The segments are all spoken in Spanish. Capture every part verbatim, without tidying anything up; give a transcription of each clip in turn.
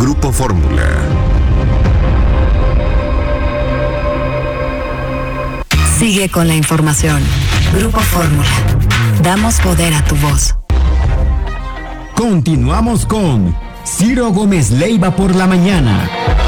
Grupo Fórmula. Sigue con la información. Grupo Fórmula. Damos poder a tu voz. Continuamos con Ciro Gómez Leiva por la mañana.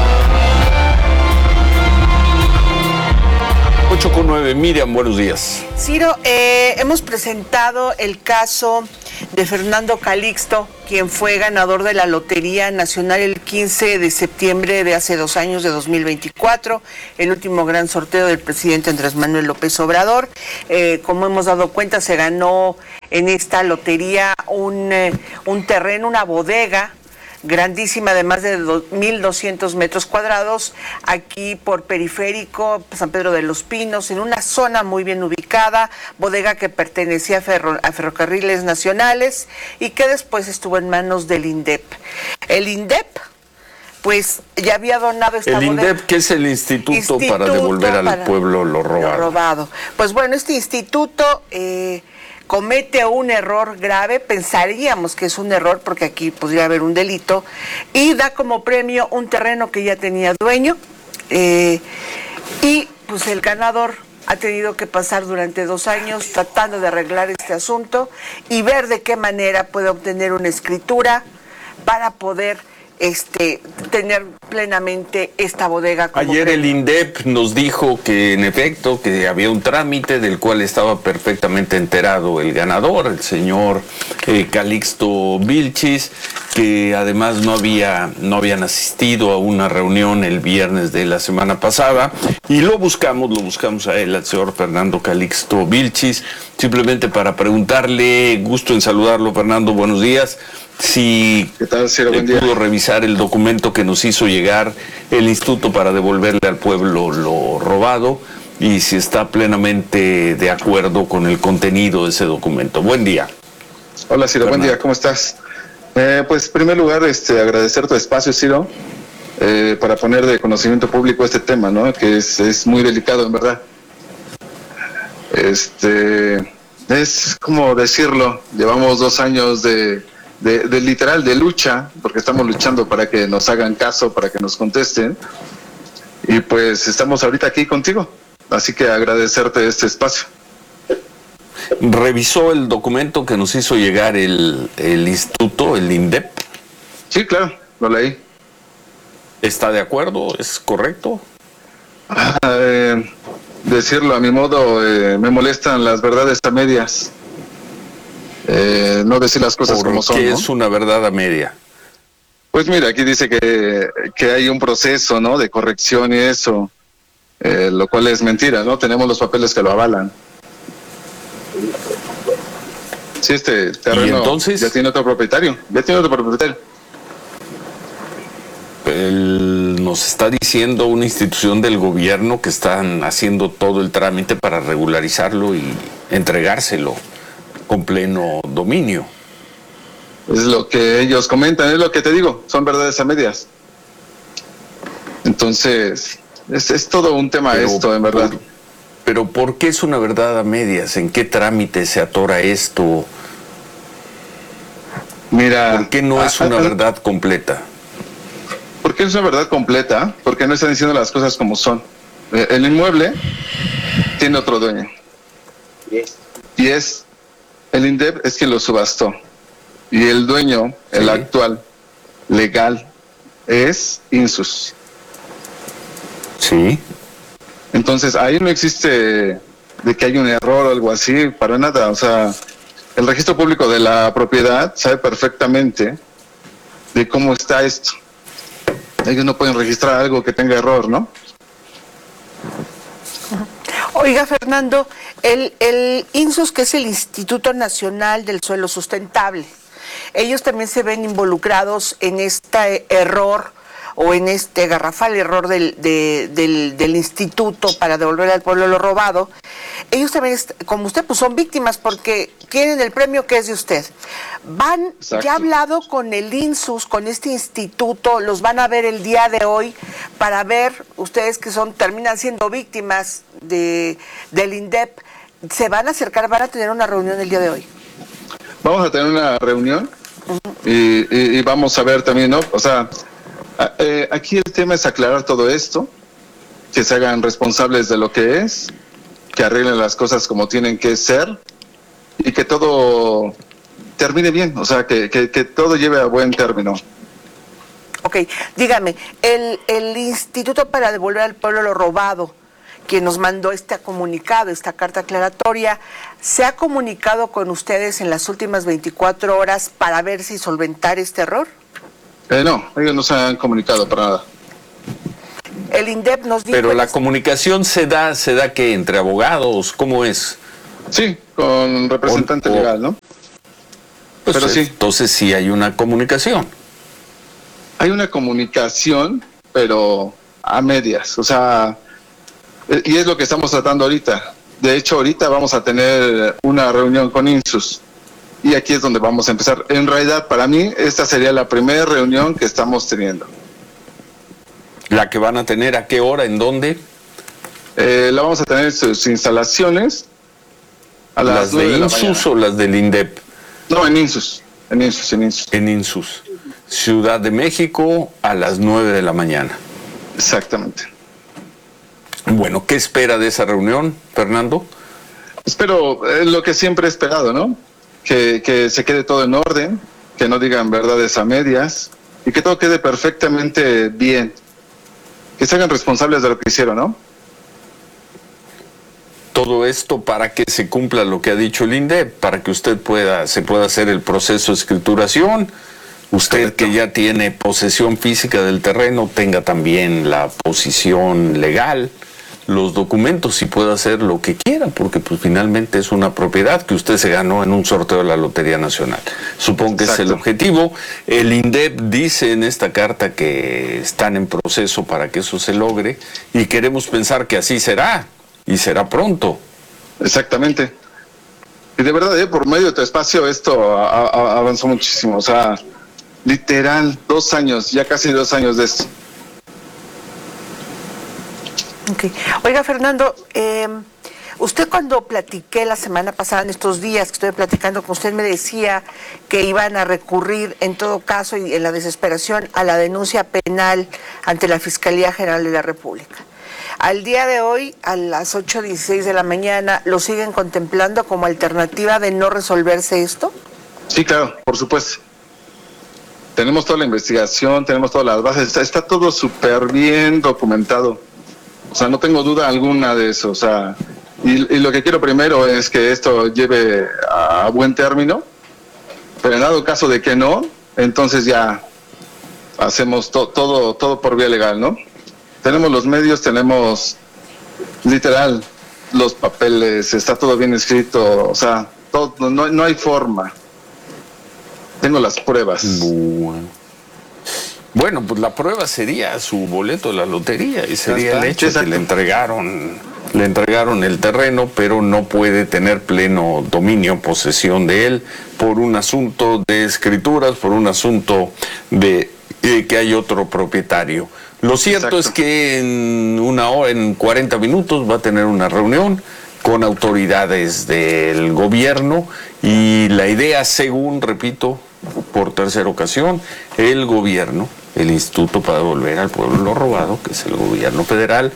ocho con nueve, Miriam, buenos días. Ciro, eh, hemos presentado el caso de Fernando Calixto, quien fue ganador de la Lotería Nacional el quince de septiembre de hace dos años, de dos mil veinticuatro, el último gran sorteo del presidente Andrés Manuel López Obrador. Eh, como hemos dado cuenta, se ganó en esta lotería un, eh, un terreno, una bodega grandísima, de más de mil doscientos metros cuadrados, aquí por Periférico, San Pedro de los Pinos, en una zona muy bien ubicada, bodega que pertenecía a, ferro, a Ferrocarriles Nacionales y que después estuvo en manos del INDEP. El INDEP, pues, ya había donado esta bodega. El INDEP, que es el instituto, instituto para devolver al para pueblo lo robado. lo robado. Pues bueno, este instituto Eh, comete un error grave, pensaríamos que es un error porque aquí podría haber un delito, y da como premio un terreno que ya tenía dueño, eh, y pues el ganador ha tenido que pasar durante dos años tratando de arreglar este asunto y ver de qué manera puede obtener una escritura para poder este tener plenamente esta bodega como Ayer premio. El INDEP nos dijo que en efecto que había un trámite del cual estaba perfectamente enterado el ganador, el señor eh, Calixto Vilchis, que además no había no habían asistido a una reunión el viernes de la semana pasada, y lo buscamos, lo buscamos a él, al señor Fernando Calixto Vilchis, simplemente para preguntarle, gusto en saludarlo, Fernando, buenos días. Si ¿Qué tal, Ciro? le Buen día. pudo revisar el documento que nos hizo llegar el instituto para devolverle al pueblo lo robado y si está plenamente de acuerdo con el contenido de ese documento. Buen día. Hola, Ciro, Fernando. Buen día, ¿cómo estás? Eh, pues en primer lugar, este, agradecer tu espacio, Ciro, eh, para poner de conocimiento público este tema, ¿no? Que es, es muy delicado, en verdad. Este, es como decirlo, llevamos dos años de De, de literal, de lucha, porque estamos luchando para que nos hagan caso, para que nos contesten, y pues estamos ahorita aquí contigo, así que agradecerte este espacio. ¿Revisó el documento que nos hizo llegar el, el instituto, el INDEP? Sí, claro, lo leí. ¿Está de acuerdo? ¿Es correcto? Ah, eh, decirlo a mi modo, eh, me molestan las verdades a medias. Eh, no decir las cosas como son. ¿Qué ¿no? es una verdad a media? Pues mira, aquí dice que, que hay un proceso, ¿no?, de corrección y eso, eh, lo cual es mentira, ¿no? Tenemos los papeles que lo avalan. Sí, este terreno entonces? ya tiene otro propietario, ya tiene otro propietario. Él nos está diciendo una institución del gobierno que están haciendo todo el trámite para regularizarlo y entregárselo con pleno dominio. Es lo que ellos comentan, es lo que te digo, son verdades a medias. Entonces, es, es todo un tema pero, esto, en verdad. Por, pero ¿por qué es una verdad a medias? ¿En qué trámite se atora esto? Mira, ¿por qué no es una a, a, verdad completa? ¿Por qué es una verdad completa? Porque no están diciendo las cosas como son. El inmueble tiene otro dueño. Y es el INDEP es quien lo subastó. Y el dueño, sí, el actual, legal, es Insus. Sí. Entonces, ahí no existe de que hay un error o algo así, para nada. O sea, el registro público de la propiedad sabe perfectamente de cómo está esto. Ellos no pueden registrar algo que tenga error, ¿no? Oiga, Fernando, el, el INSUS, que es el Instituto Nacional del Suelo Sustentable, ellos también se ven involucrados en este error o en este garrafal error del, de, del, del instituto para devolver al pueblo lo robado. Ellos también, como usted, pues son víctimas porque tienen el premio que es de usted. Van, Exacto. Ya ha hablado con el INSUS, con este instituto, los van a ver el día de hoy para ver, ustedes que son terminan siendo víctimas de del INDEP, se van a acercar, van a tener una reunión el día de hoy. Vamos a tener una reunión uh-huh. y, y, y vamos a ver también, ¿no? O sea, Eh, aquí el tema es aclarar todo esto, que se hagan responsables de lo que es, que arreglen las cosas como tienen que ser y que todo termine bien, o sea, que, que, que todo lleve a buen término. Ok, dígame, el, el Instituto para Devolver al Pueblo lo Robado, quien nos mandó este comunicado, esta carta aclaratoria, ¿se ha comunicado con ustedes en las últimas veinticuatro horas para ver si solventar este error? Eh, no, ellos no se han comunicado para nada. El INDEP nos dijo... Pero la comunicación se da, ¿se da qué? ¿Entre abogados? ¿Cómo es? Sí, con representante o, o, legal, ¿no? Pues Pero sí. Entonces sí hay una comunicación. Hay una comunicación, pero a medias, o sea, y es lo que estamos tratando ahorita. De hecho, ahorita vamos a tener una reunión con INSUS. Y aquí es donde vamos a empezar. En realidad, para mí, esta sería la primera reunión que estamos teniendo. ¿La que van a tener a qué hora? ¿En dónde? Eh, la vamos a tener en sus instalaciones a las, ¿Las de INSUS o las del INDEP? No, en INSUS. En INSUS, en INSUS. En INSUS. Ciudad de México a las nueve de la mañana. Exactamente. Bueno, ¿qué espera de esa reunión, Fernando? Espero eh, lo que siempre he esperado, ¿no? Que, que se quede todo en orden, que no digan verdades a medias y que todo quede perfectamente bien. Que se hagan responsables de lo que hicieron, ¿no? Todo esto para que se cumpla lo que ha dicho el INDEP, para que usted pueda, se pueda hacer el proceso de escrituración. Usted, correcto, que ya tiene posesión física del terreno, tenga también la posición legal, los documentos y pueda hacer lo que quiera, porque pues finalmente es una propiedad que usted se ganó en un sorteo de la Lotería Nacional. Supongo que exacto, es el objetivo. El INDEP dice en esta carta que están en proceso para que eso se logre y queremos pensar que así será y será pronto. Exactamente. Y de verdad, eh, por medio de tu espacio esto a, a, avanzó muchísimo, o sea, literal, dos años, ya casi dos años de esto. Okay. Oiga, Fernando, eh, usted cuando platiqué la semana pasada, en estos días que estoy platicando con usted, me decía que iban a recurrir en todo caso y en la desesperación a la denuncia penal ante la Fiscalía General de la República. Al día de hoy, a las ocho dieciséis de la mañana, ¿lo siguen contemplando como alternativa de no resolverse esto? Sí, claro, por supuesto. Tenemos toda la investigación, tenemos todas las bases, está, está todo súper bien documentado. O sea, no tengo duda alguna de eso. O sea, y, y lo que quiero primero es que esto lleve a buen término, pero en dado caso de que no, entonces ya hacemos to, todo, todo por vía legal, ¿no? Tenemos los medios, tenemos literal los papeles, está todo bien escrito, o sea, todo, no, no hay forma. Tengo las pruebas. Bueno. Bueno, pues la prueba sería su boleto de la lotería y sería el hecho de que le entregaron, le entregaron el terreno, pero no puede tener pleno dominio, posesión de él, por un asunto de escrituras, por un asunto de eh, que hay otro propietario. Lo cierto Exacto. es que en una hora, en cuarenta minutos va a tener una reunión con autoridades del gobierno y la idea, según, repito, por tercera ocasión, el gobierno, el Instituto para Devolver al Pueblo lo Robado, que es el gobierno federal,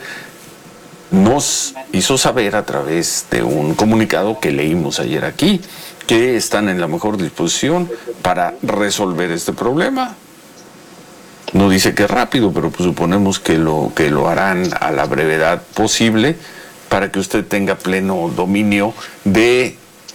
nos hizo saber a través de un comunicado que leímos ayer aquí, que están en la mejor disposición para resolver este problema. No dice que rápido, pero pues suponemos que lo, que lo harán a la brevedad posible para que usted tenga pleno dominio de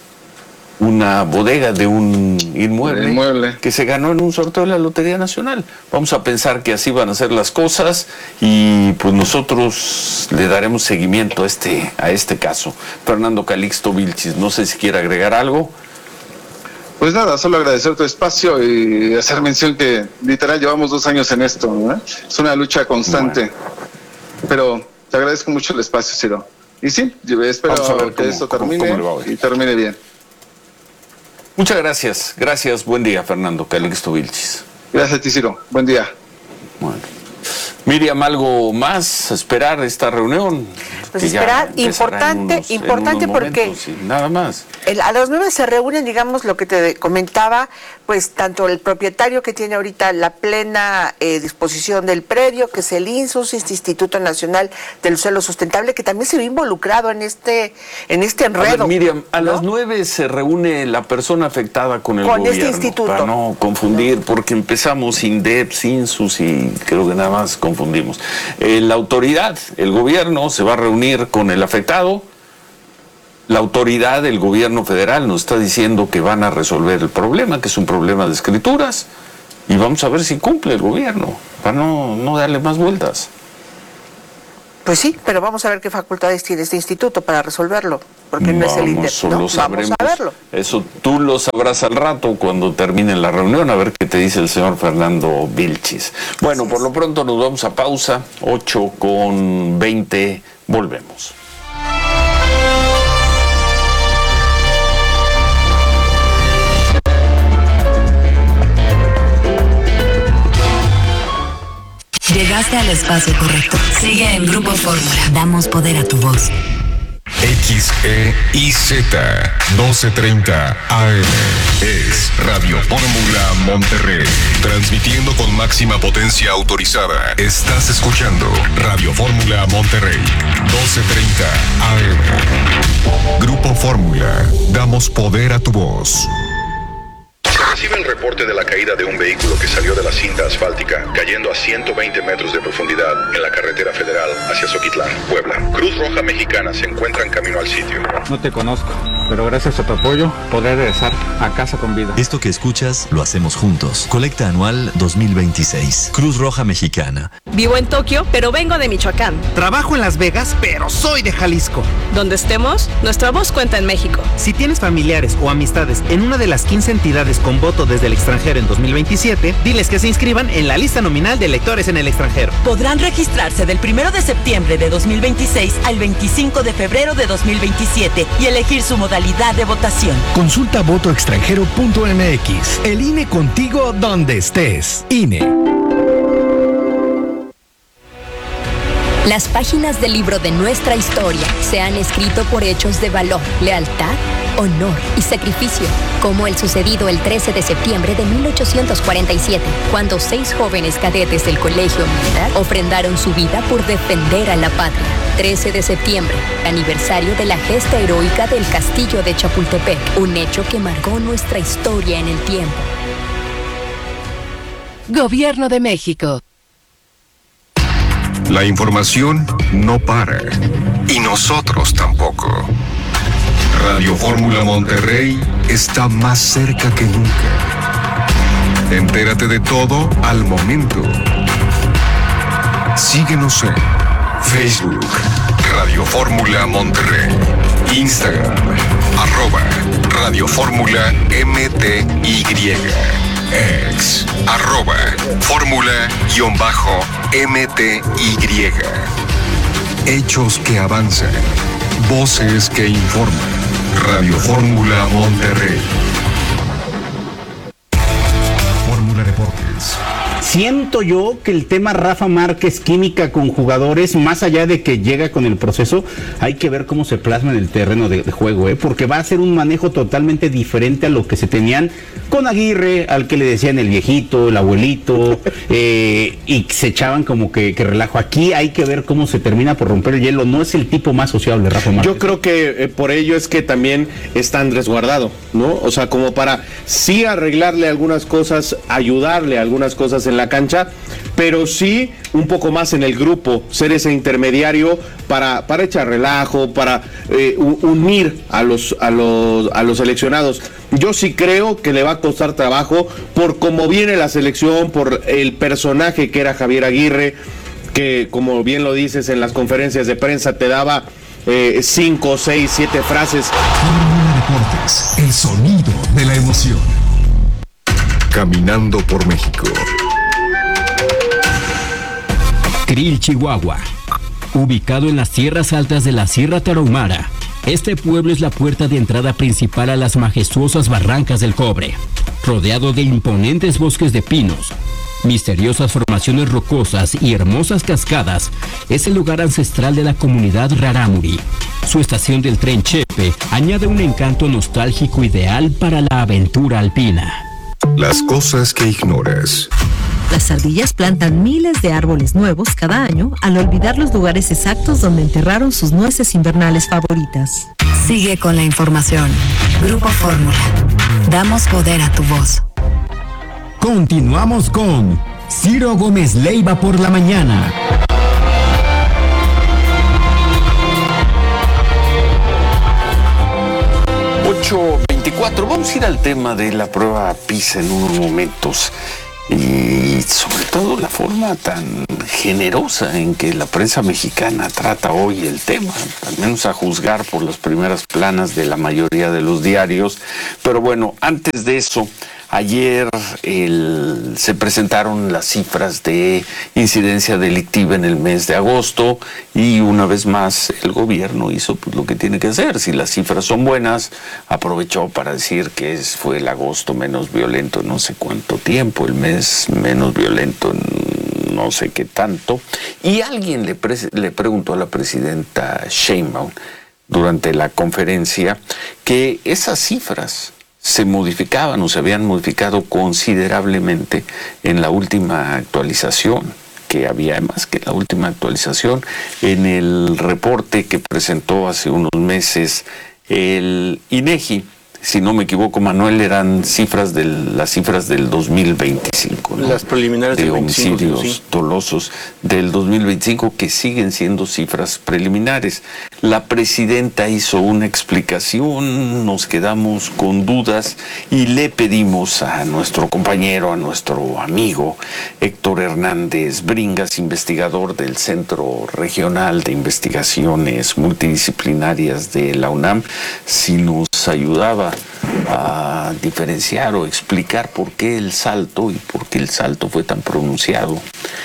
una bodega, de un inmueble, inmueble que se ganó en un sorteo de la Lotería Nacional. Vamos a pensar que así van a ser las cosas y pues nosotros le daremos seguimiento a este, a este caso. Fernando Calixto Vilchis, no sé si quiere agregar algo. Pues nada, solo agradecer tu espacio y hacer mención que literal llevamos dos años en esto, ¿no? Es una lucha constante, bueno. Pero te agradezco mucho el espacio, Ciro. Y sí, yo espero que cómo, esto termine cómo, cómo y termine bien. Muchas gracias, gracias, buen día, Fernando Calixto Vilchis. Gracias a ti, Ciro, buen día. Bueno. Miriam, ¿algo más? ¿Esperar esta reunión? Pues esperar, importante, unos, importante porque... Momentos, sí, nada más. El, a las nueve se reúnen, digamos, lo que te comentaba, pues tanto el propietario que tiene ahorita la plena eh, disposición del predio, que es el INSUS, Instituto Nacional del Suelo Sustentable, que también se ve involucrado en este en este enredo. A ver, Miriam, a ¿no? las nueve se reúne la persona afectada con el con gobierno. este instituto. Para no confundir, porque empezamos INDEP, INSUS y creo que nada más confundimos. Eh, la autoridad, el gobierno, se va a reunir con el afectado. La autoridad del gobierno federal nos está diciendo que van a resolver el problema, que es un problema de escrituras, y vamos a ver si cumple el gobierno, para no, no darle más vueltas. Pues sí, pero vamos a ver qué facultades tiene este instituto para resolverlo, porque no es el INDEP, ¿no? Lo sabremos. Vamos a verlo. Eso tú lo sabrás al rato cuando termine la reunión, a ver qué te dice el señor Fernando Vilchis. Bueno, Así por es. lo pronto nos vamos a pausa, ocho con veinte, volvemos. Llegaste al espacio correcto. Sigue en Grupo Fórmula. Damos poder a tu voz. X E I Z doce treinta A M es Radio Fórmula Monterrey, transmitiendo con máxima potencia autorizada. Estás escuchando Radio Fórmula Monterrey, doce treinta A M. Grupo Fórmula, damos poder a tu voz. Recibe el reporte de la caída de un vehículo que salió de la cinta asfáltica, cayendo a ciento veinte metros de profundidad en la carretera federal hacia Zoquitlán, Puebla. Cruz Roja Mexicana se encuentra en camino al sitio. No te conozco, pero gracias a tu apoyo podré regresar a casa con vida. Esto que escuchas lo hacemos juntos. Colecta anual dos mil veintiséis. Cruz Roja Mexicana. Vivo en Tokio, pero vengo de Michoacán. Trabajo en Las Vegas, pero soy de Jalisco. Donde estemos, nuestra voz cuenta en México. Si tienes familiares o amistades en una de las quince entidades con voto desde el extranjero en dos mil veintisiete, diles que se inscriban en la lista nominal de electores en el extranjero. Podrán registrarse del primero de septiembre de dos mil veintiséis al veinticinco de febrero de dos mil veintisiete y elegir su modalidad de votación. Consulta voto extranjero punto m x. El I N E contigo donde estés. I N E. Las páginas del libro de nuestra historia se han escrito por hechos de valor, lealtad, honor y sacrificio, como el sucedido el trece de septiembre de mil ochocientos cuarenta y siete, cuando seis jóvenes cadetes del Colegio Militar ofrendaron su vida por defender a la patria. trece de septiembre, aniversario de la gesta heroica del Castillo de Chapultepec, un hecho que marcó nuestra historia en el tiempo. Gobierno de México. La información no para, y nosotros tampoco. Radio Fórmula Monterrey está más cerca que nunca. Entérate de todo al momento. Síguenos en Facebook, Radio Fórmula Monterrey, Instagram, arroba Radio Fórmula M T Y, ex, arroba Fórmula guión bajo M T Y. Hechos que avanzan, voces que informan. Radio Fórmula Monterrey. Fórmula Deportes. Siento yo que el tema Rafa Márquez, química con jugadores, más allá de que llega con el proceso, hay que ver cómo se plasma en el terreno de, de juego, ¿eh? Porque va a ser un manejo totalmente diferente a lo que se tenían con Aguirre, al que le decían el viejito, el abuelito, eh, y se echaban como que, que relajo. Aquí hay que ver cómo se termina por romper el hielo. No es el tipo más sociable, Rafa Márquez. Yo creo que eh, por ello es que también están resguardado, ¿no? O sea, como para sí arreglarle algunas cosas, ayudarle a algunas cosas en la cancha, pero sí un poco más en el grupo, ser ese intermediario para, para echar relajo, para eh, unir a los, a los, a los seleccionados. Yo sí creo que le va a costar trabajo por cómo viene la selección, por el personaje que era Javier Aguirre, que como bien lo dices en las conferencias de prensa te daba eh, cinco, seis, siete frases. Fórmula Deportes, el sonido de la emoción. Caminando por México. Krill, Chihuahua. Ubicado en las tierras altas de la Sierra Tarahumara, este pueblo es la puerta de entrada principal a las majestuosas barrancas del Cobre, rodeado de imponentes bosques de pinos, misteriosas formaciones rocosas y hermosas cascadas. Es el lugar ancestral de la comunidad Rarámuri. Su estación del tren Chepe añade un encanto nostálgico ideal para la aventura alpina. Las cosas que ignoras. Las ardillas plantan miles de árboles nuevos cada año al olvidar los lugares exactos donde enterraron sus nueces invernales favoritas. Sigue con la información. Grupo Fórmula. Damos poder a tu voz. Continuamos con Ciro Gómez Leiva por la mañana. ocho veinticuatro, vamos a ir al tema de la prueba PISA en unos momentos. Y sobre todo la forma tan generosa en que la prensa mexicana trata hoy el tema, al menos a juzgar por las primeras planas de la mayoría de los diarios. Pero bueno, antes de eso, ayer el, se presentaron las cifras de incidencia delictiva en el mes de agosto y una vez más el gobierno hizo pues, lo que tiene que hacer. Si las cifras son buenas, aprovechó para decir que es, fue el agosto menos violento en no sé cuánto tiempo, el mes menos violento en no sé qué tanto. Y alguien le, pre le preguntó a la presidenta Sheinbaum durante la conferencia que esas cifras se modificaban o se habían modificado considerablemente en la última actualización, que había además que en la última actualización, en el reporte que presentó hace unos meses el INEGI, si no me equivoco, Manuel, eran cifras del, las cifras del dos mil veinticinco, ¿no? Las preliminares de del veinticinco, homicidios sí. dolosos del dos mil veinticinco, que siguen siendo cifras preliminares. La presidenta hizo una explicación, nos quedamos con dudas y le pedimos a nuestro compañero, a nuestro amigo Héctor Hernández Bringas, investigador del Centro Regional de Investigaciones Multidisciplinarias de la UNAM, si nos ayudaba a diferenciar o explicar por qué el salto y por qué el salto fue tan pronunciado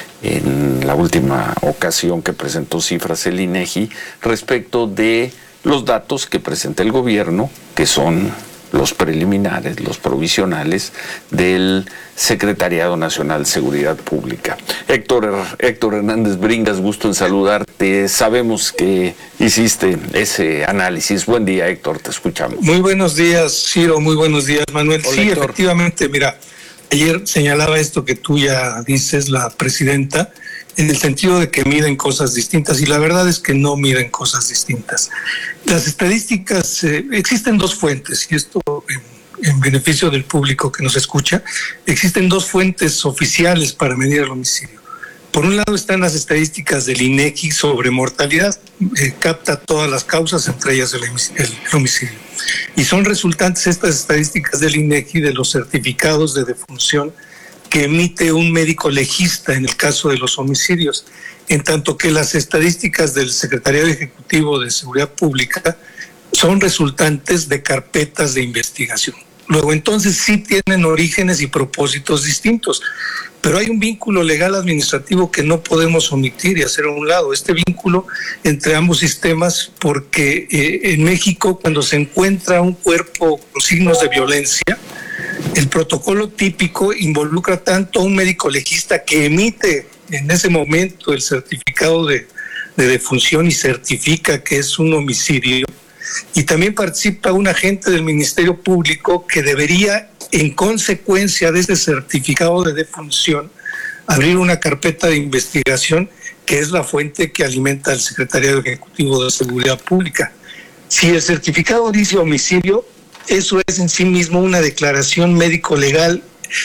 en la última ocasión que presentó cifras el INEGI respecto de los datos que presenta el gobierno, que son los preliminares, los provisionales del Secretariado Nacional de Seguridad Pública. Héctor, Héctor Hernández Bringas, gusto en saludarte. Sabemos que hiciste ese análisis. Buen día, Héctor, te escuchamos. Muy buenos días, Ciro, muy buenos días, Manuel. Hola, sí, Héctor. Efectivamente, mira, ayer señalaba esto que tú ya dices, la presidenta, en el sentido de que miden cosas distintas, y la verdad es que no miden cosas distintas. Las estadísticas, eh, existen dos fuentes, y esto en, en beneficio del público que nos escucha, existen dos fuentes oficiales para medir el homicidio. Por un lado están las estadísticas del INEGI sobre mortalidad, eh, capta todas las causas, entre ellas el, el, el homicidio. Y son resultantes estas estadísticas del INEGI de los certificados de defunción que emite un médico legista en el caso de los homicidios, en tanto que las estadísticas del Secretariado Ejecutivo de Seguridad Pública son resultantes de carpetas de investigación. Luego, entonces sí tienen orígenes y propósitos distintos, pero hay un vínculo legal administrativo que no podemos omitir y hacer a un lado. Este vínculo entre ambos sistemas, porque eh, en México, cuando se encuentra un cuerpo con signos de violencia, el protocolo típico involucra tanto a un médico legista que emite en ese momento el certificado de, de defunción y certifica que es un homicidio, y también participa un agente del Ministerio Público que debería, en consecuencia de ese certificado de defunción, abrir una carpeta de investigación que es la fuente que alimenta al Secretariado Ejecutivo de Seguridad Pública. Si el certificado dice homicidio, eso es en sí mismo una declaración médico-legal,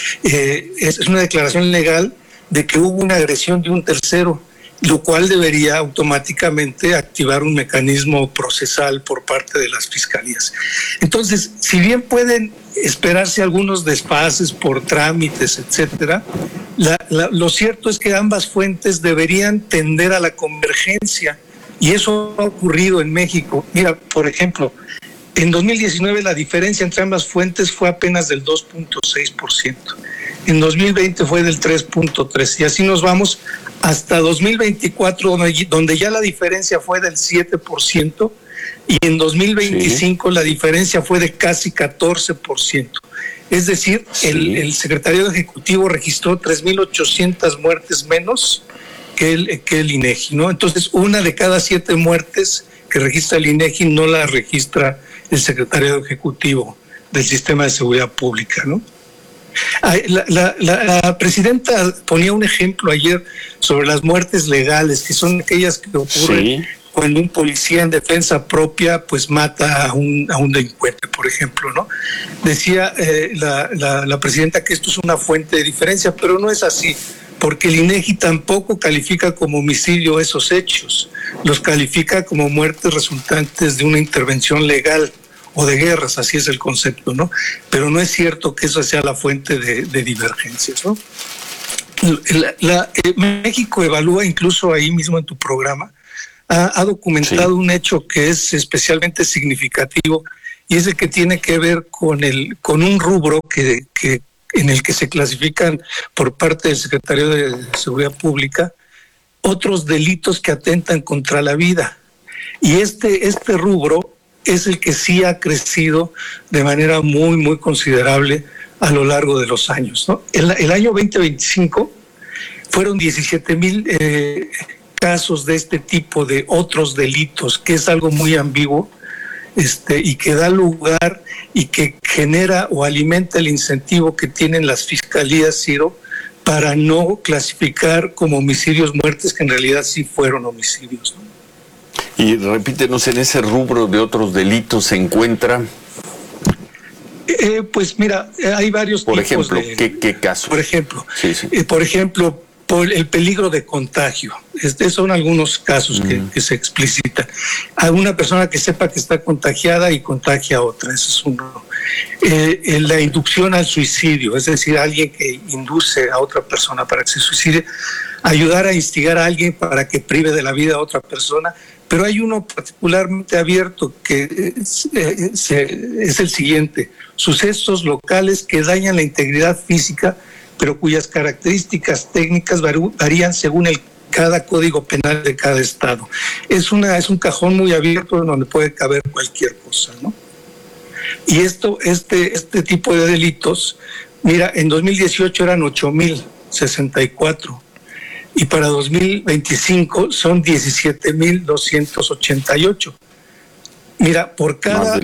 eh, es una declaración legal de que hubo una agresión de un tercero, lo cual debería automáticamente activar un mecanismo procesal por parte de las fiscalías. Entonces, si bien pueden esperarse algunos desfases por trámites, etcétera, la, la, lo cierto es que ambas fuentes deberían tender a la convergencia, y eso ha ocurrido en México. Mira, por ejemplo, en dos mil diecinueve la diferencia entre ambas fuentes fue apenas del dos punto seis por ciento. En dos mil veinte fue del tres punto tres por ciento. Y así nos vamos hasta dos mil veinticuatro, donde ya la diferencia fue del siete por ciento. Y en dos mil veinticinco sí. la diferencia fue de casi catorce por ciento. Es decir, sí. el, el Secretariado Ejecutivo registró tres mil ochocientas muertes menos que el, que el INEGI, ¿no? Entonces, una de cada siete muertes que registra el INEGI no la registra el Secretariado Ejecutivo del Sistema de Seguridad Pública, ¿no? La, la, la, la presidenta ponía un ejemplo ayer sobre las muertes legales, que son aquellas que ocurren sí. cuando un policía en defensa propia pues mata a un, a un delincuente, por ejemplo, ¿no? Decía eh, la, la, la presidenta que esto es una fuente de diferencia, pero no es así, porque el INEGI tampoco califica como homicidio esos hechos, los califica como muertes resultantes de una intervención legal o de guerras, así es el concepto, ¿no? Pero no es cierto que esa sea la fuente de, de divergencias, ¿no? La, la, eh, México evalúa, incluso ahí mismo en tu programa, ha, ha documentado sí. un hecho que es especialmente significativo y es el que tiene que ver con el con un rubro que, que en el que se clasifican por parte del Secretario de Seguridad Pública otros delitos que atentan contra la vida. Y este, este rubro es el que sí ha crecido de manera muy, muy considerable a lo largo de los años, ¿no? El, el año veinte veinticinco fueron diecisiete mil eh, casos de este tipo de otros delitos, que es algo muy ambiguo, este, y que da lugar y que genera o alimenta el incentivo que tienen las fiscalías, Ciro, para no clasificar como homicidios muertes que en realidad sí fueron homicidios, ¿no? Y repítenos, en ese rubro de otros delitos se encuentra... Eh, pues mira, hay varios por tipos ejemplo, de... ¿qué, qué casos? Por ejemplo, sí, sí. Eh, por ejemplo, por el peligro de contagio. Estos son algunos casos mm. que, que se explicitan. A una persona que sepa que está contagiada y contagia a otra, ese es uno. Eh, la inducción al suicidio, es decir, alguien que induce a otra persona para que se suicide, ayudar a instigar a alguien para que prive de la vida a otra persona. Pero hay uno particularmente abierto que es, es el siguiente: sucesos locales que dañan la integridad física, pero cuyas características técnicas varían según el cada código penal de cada estado. Es una es un cajón muy abierto donde puede caber cualquier cosa, ¿no? Y esto este este tipo de delitos, mira, en dos mil dieciocho eran ocho mil sesenta y cuatro. Y para dos mil veinticinco son diecisiete mil doscientos ochenta y ocho. Mira, por cada,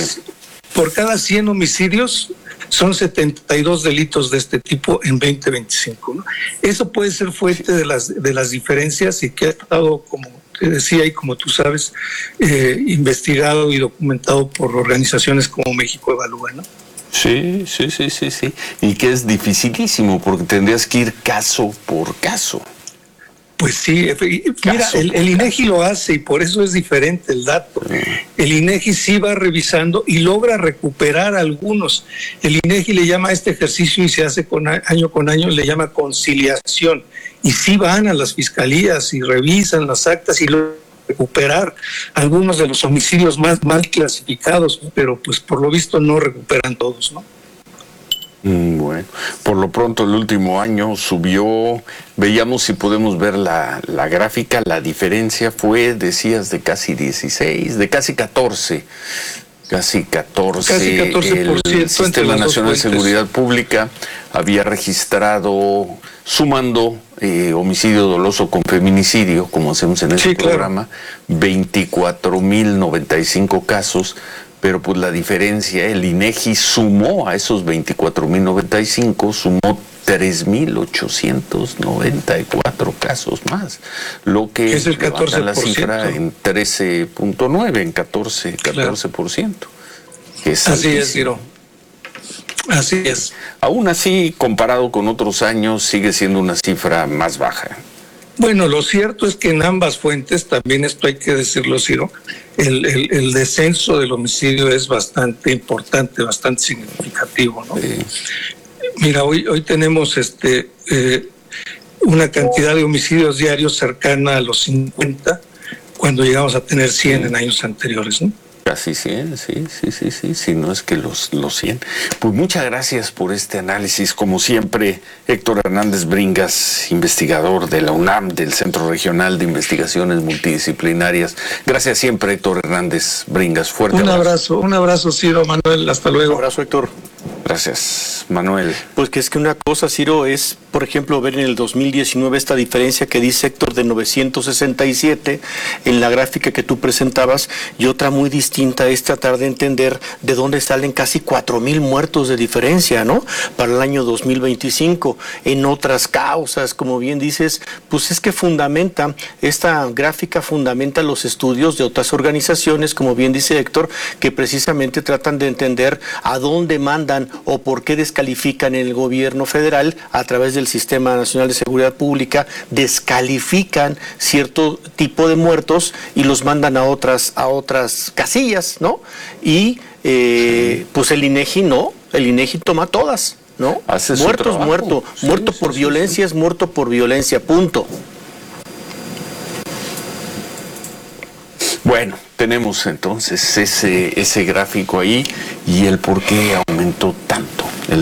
por cada cien homicidios son setenta y dos delitos de este tipo en veinte veinticinco, ¿no? Eso puede ser fuente de las, de las diferencias y que ha estado, como te decía y como tú sabes, eh, investigado y documentado por organizaciones como México Evalúa, ¿no? Sí, sí, sí, sí, sí. Y que es dificilísimo porque tendrías que ir caso por caso. Pues sí, mira, el, el INEGI lo hace y por eso es diferente el dato. El INEGI sí va revisando y logra recuperar algunos. El INEGI le llama a este ejercicio y se hace con, año con año, le llama conciliación. Y sí van a las fiscalías y revisan las actas y logran recuperar algunos de los homicidios más mal clasificados, pero pues por lo visto no recuperan todos, ¿no? Bueno, por lo pronto el último año subió, veíamos si podemos ver la, la gráfica, la diferencia fue, decías, de casi dieciséis, de casi catorce, casi catorce. Casi catorce por ciento. El Sistema Nacional de Seguridad Pública había registrado, sumando eh, homicidio doloso con feminicidio, como hacemos en este sí, programa, claro. veinticuatro mil noventa y cinco casos. Pero pues la diferencia, el INEGI sumó a esos veinticuatro mil noventa y cinco, sumó tres mil ochocientos noventa y cuatro casos más, lo que es el catorce por ciento. La cifra en trece punto nueve, en catorce, catorce por ciento. Que es así altísimo. Es, Ciro. Así es. Aún así, comparado con otros años, sigue siendo una cifra más baja. Bueno, lo cierto es que en ambas fuentes, también esto hay que decirlo, Ciro, el, el, el descenso del homicidio es bastante importante, bastante significativo, ¿no? Sí. Mira, hoy, hoy tenemos este eh, una cantidad de homicidios diarios cercana a los cincuenta, cuando llegamos a tener cien sí. en años anteriores, ¿no? Casi cien, sí, sí, sí, sí, si no es que los, los cien. Pues muchas gracias por este análisis, como siempre, Héctor Hernández Bringas, investigador de la UNAM, del Centro Regional de Investigaciones Multidisciplinarias. Gracias siempre, Héctor Hernández Bringas, fuerte un abrazo. abrazo. Un abrazo, un abrazo, Ciro, Manuel, hasta luego. Un abrazo, Héctor. Gracias, Manuel. Pues que es que una cosa, Ciro, es, por ejemplo, ver en el dos mil diecinueve esta diferencia que dice Héctor de novecientos sesenta y siete en la gráfica que tú presentabas, y otra muy distinta es tratar de entender de dónde salen casi cuatro mil muertos de diferencia, ¿no? Para el año dos mil veinticinco. En otras causas, como bien dices, pues es que fundamenta, esta gráfica fundamenta los estudios de otras organizaciones, como bien dice Héctor, que precisamente tratan de entender a dónde mandan o por qué descalifican en el gobierno federal a través del Sistema Nacional de Seguridad Pública, descalifican cierto tipo de muertos y los mandan a otras a otras casillas, ¿no? Y eh, pues el INEGI no, el INEGI toma todas, ¿no? Muerto es muerto, sí, muerto sí, por sí, violencia sí. es muerto por violencia, punto. Bueno, tenemos entonces ese ese gráfico ahí y el por qué aumentó tanto el